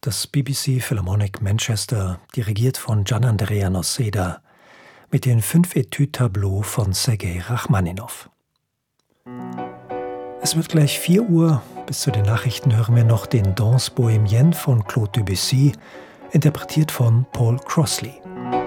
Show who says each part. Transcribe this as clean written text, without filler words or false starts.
Speaker 1: Das BBC Philharmonic Manchester, dirigiert von Gianandrea Noseda, mit den 5 Etüd-Tableaux von Sergei Rachmaninow. Es wird gleich 4 Uhr. Bis zu den Nachrichten hören wir noch den Danse Bohémienne von Claude Debussy, interpretiert von Paul Crossley.